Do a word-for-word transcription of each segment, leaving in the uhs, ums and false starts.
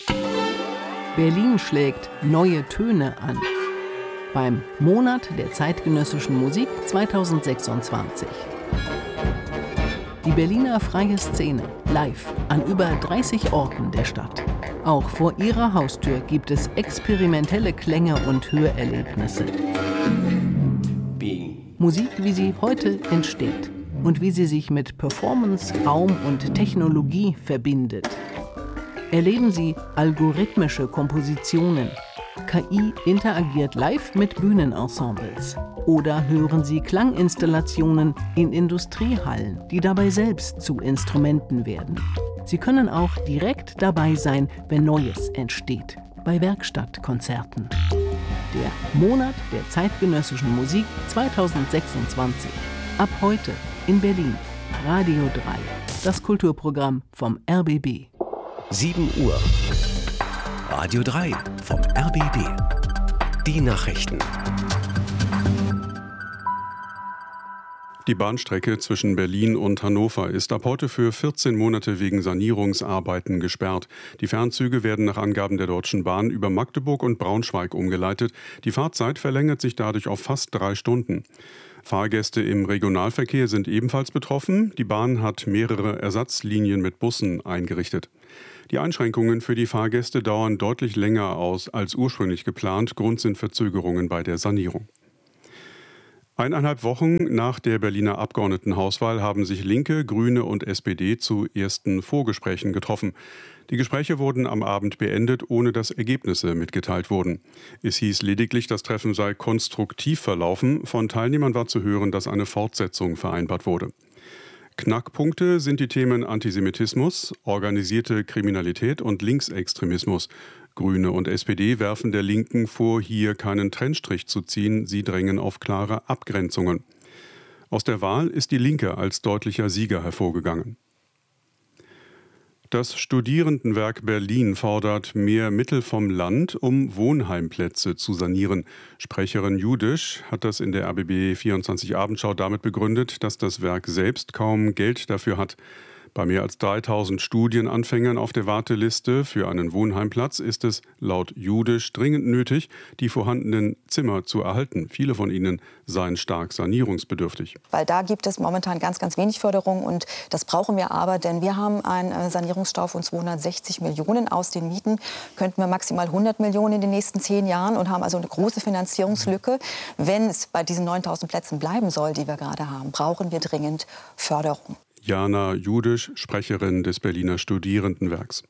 Berlin schlägt neue Töne an. Beim Monat der zeitgenössischen Musik zweitausendsechsundzwanzig. Die Berliner Freie Szene live an über dreißig Orten der Stadt. Auch vor ihrer Haustür gibt es experimentelle Klänge und Hörerlebnisse. Musik, wie sie heute entsteht und wie sie sich mit Performance, Raum und Technologie verbindet. Erleben Sie algorithmische Kompositionen. K I interagiert live mit Bühnenensembles. Oder hören Sie Klanginstallationen in Industriehallen, die dabei selbst zu Instrumenten werden. Sie können auch direkt dabei sein, wenn Neues entsteht, bei Werkstattkonzerten. Der Monat der zeitgenössischen Musik zweitausendsechsundzwanzig. Ab heute in Berlin. Radio drei. Das Kulturprogramm vom R B B. sieben Uhr. Radio drei vom R B B. Die Nachrichten. Die Bahnstrecke zwischen Berlin und Hannover ist ab heute für vierzehn Monate wegen Sanierungsarbeiten gesperrt. Die Fernzüge werden nach Angaben der Deutschen Bahn über Magdeburg und Braunschweig umgeleitet. Die Fahrzeit verlängert sich dadurch auf fast drei Stunden. Fahrgäste im Regionalverkehr sind ebenfalls betroffen. Die Bahn hat mehrere Ersatzlinien mit Bussen eingerichtet. Die Einschränkungen für die Fahrgäste dauern deutlich länger aus als ursprünglich geplant. Grund sind Verzögerungen bei der Sanierung. Eineinhalb Wochen nach der Berliner Abgeordnetenhauswahl haben sich Linke, Grüne und S P D zu ersten Vorgesprächen getroffen. Die Gespräche wurden am Abend beendet, ohne dass Ergebnisse mitgeteilt wurden. Es hieß lediglich, das Treffen sei konstruktiv verlaufen. Von Teilnehmern war zu hören, dass eine Fortsetzung vereinbart wurde. Knackpunkte sind die Themen Antisemitismus, organisierte Kriminalität und Linksextremismus. Grüne und S P D werfen der Linken vor, hier keinen Trennstrich zu ziehen. Sie drängen auf klare Abgrenzungen. Aus der Wahl ist die Linke als deutlicher Sieger hervorgegangen. Das Studierendenwerk Berlin fordert mehr Mittel vom Land, um Wohnheimplätze zu sanieren. Sprecherin Judisch hat das in der R B B vierundzwanzig Abendschau damit begründet, dass das Werk selbst kaum Geld dafür hat. Bei mehr als dreitausend Studienanfängern auf der Warteliste für einen Wohnheimplatz ist es laut Judisch dringend nötig, die vorhandenen Zimmer zu erhalten. Viele von ihnen seien stark sanierungsbedürftig. Weil da gibt es momentan ganz, ganz wenig Förderung und das brauchen wir aber, denn wir haben einen Sanierungsstau von zweihundertsechzig Millionen. Aus den Mieten könnten wir maximal hundert Millionen in den nächsten zehn Jahren und haben also eine große Finanzierungslücke. Wenn es bei diesen neuntausend Plätzen bleiben soll, die wir gerade haben, brauchen wir dringend Förderung. Jana Judisch, Sprecherin des Berliner Studierendenwerks.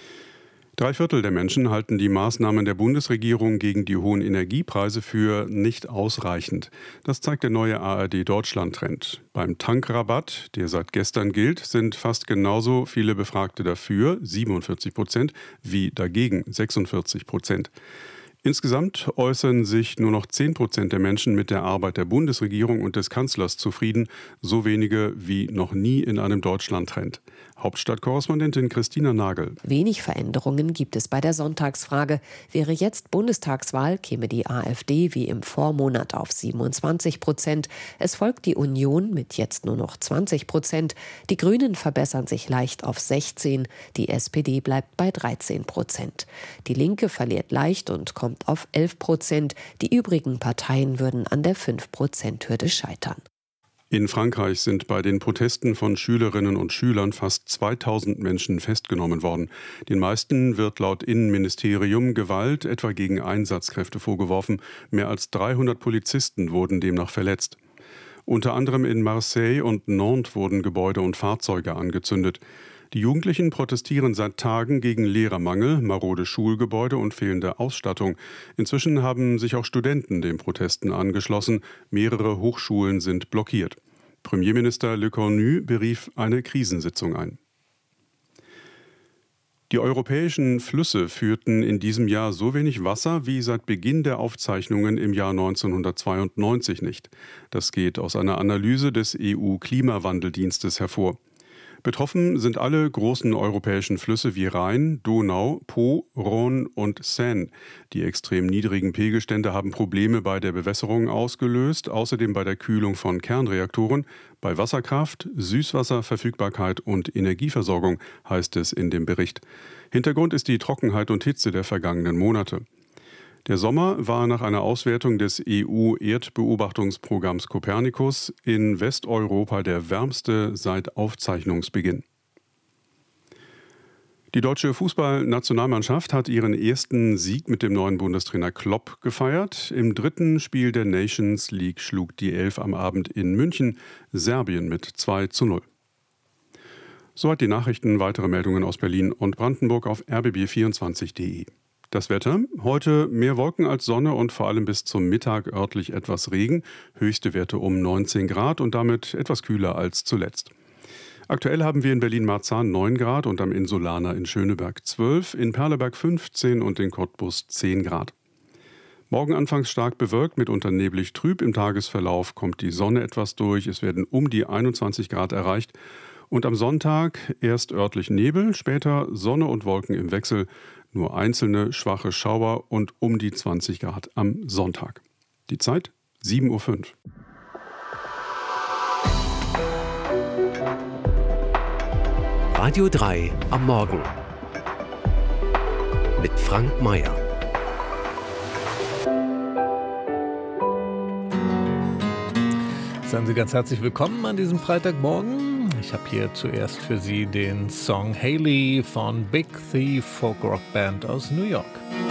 Drei Viertel der Menschen halten die Maßnahmen der Bundesregierung gegen die hohen Energiepreise für nicht ausreichend. Das zeigt der neue A R D-Deutschland-Trend. Beim Tankrabatt, der seit gestern gilt, sind fast genauso viele Befragte dafür, siebenundvierzig Prozent, wie dagegen, sechsundvierzig Prozent. Insgesamt äußern sich nur noch zehn Prozent der Menschen mit der Arbeit der Bundesregierung und des Kanzlers zufrieden, so wenige wie noch nie in einem Deutschland-Trend. Hauptstadtkorrespondentin Christina Nagel. Wenig Veränderungen gibt es bei der Sonntagsfrage. Wäre jetzt Bundestagswahl, käme die AfD wie im Vormonat auf siebenundzwanzig Prozent. Es folgt die Union mit jetzt nur noch zwanzig Prozent. Die Grünen verbessern sich leicht auf sechzehn. Die S P D bleibt bei dreizehn Prozent. Die Linke verliert leicht und kommt auf elf Prozent. Die übrigen Parteien würden an der fünf Prozent Hürde scheitern. In Frankreich sind bei den Protesten von Schülerinnen und Schülern fast zweitausend Menschen festgenommen worden. Den meisten wird laut Innenministerium Gewalt etwa gegen Einsatzkräfte vorgeworfen. Mehr als dreihundert Polizisten wurden demnach verletzt. Unter anderem in Marseille und Nantes wurden Gebäude und Fahrzeuge angezündet. Die Jugendlichen protestieren seit Tagen gegen Lehrermangel, marode Schulgebäude und fehlende Ausstattung. Inzwischen haben sich auch Studenten den Protesten angeschlossen. Mehrere Hochschulen sind blockiert. Premierminister Le Cornu berief eine Krisensitzung ein. Die europäischen Flüsse führten in diesem Jahr so wenig Wasser wie seit Beginn der Aufzeichnungen im Jahr neunzehnhundertzweiundneunzig nicht. Das geht aus einer Analyse des E U-Klimawandeldienstes hervor. Betroffen sind alle großen europäischen Flüsse wie Rhein, Donau, Po, Rhône und Seine. Die extrem niedrigen Pegelstände haben Probleme bei der Bewässerung ausgelöst, außerdem bei der Kühlung von Kernreaktoren, bei Wasserkraft, Süßwasserverfügbarkeit und Energieversorgung, heißt es in dem Bericht. Hintergrund ist die Trockenheit und Hitze der vergangenen Monate. Der Sommer war nach einer Auswertung des E U-Erdbeobachtungsprogramms Copernicus in Westeuropa der wärmste seit Aufzeichnungsbeginn. Die deutsche Fußballnationalmannschaft hat ihren ersten Sieg mit dem neuen Bundestrainer Klopp gefeiert. Im dritten Spiel der Nations League schlug die Elf am Abend in München Serbien mit zwei zu null. Soweit die Nachrichten, weitere Meldungen aus Berlin und Brandenburg auf r b b vierundzwanzig punkt d e. Das Wetter, heute mehr Wolken als Sonne und vor allem bis zum Mittag örtlich etwas Regen, höchste Werte um neunzehn Grad und damit etwas kühler als zuletzt. Aktuell haben wir in Berlin-Marzahn neun Grad und am Insulaner in Schöneberg zwölf, in Perleberg fünfzehn und in Cottbus zehn Grad. Morgen anfangs stark bewölkt, mitunter neblig trüb, im Tagesverlauf kommt die Sonne etwas durch, es werden um die einundzwanzig Grad erreicht. Und am Sonntag erst örtlich Nebel, später Sonne und Wolken im Wechsel, nur einzelne schwache Schauer und um die zwanzig Grad am Sonntag. Die Zeit sieben Uhr fünf. Radio drei am Morgen mit Frank Mayer. Seien Sie ganz herzlich willkommen an diesem Freitagmorgen. Ich habe hier zuerst für Sie den Song Haley von Big Thief Folk Rock Band aus New York.